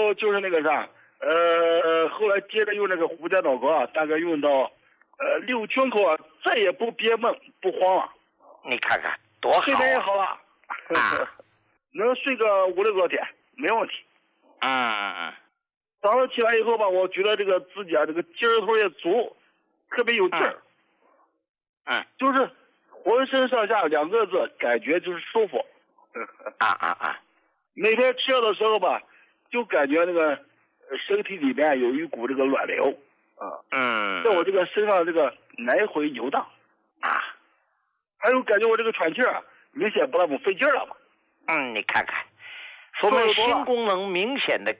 就是那个啥，后来接着用那个虎甲脑壳，大概用到6圈口啊，再也不憋闷不慌了。 你看看多好， 睡眠也好了，能睡个5、6个天没问题。早上起来以后吧，我觉得这个自己啊，这个劲儿头也足，特别有劲儿。就是浑身上下2个字，感觉就是舒服。每天吃药的时候吧，就感觉那个身体里面有一股这个暖流在我这个身上这个来回游荡还有感觉我这个喘气啊，明显不那么费劲了嘛。 你看看，说明心功能明显的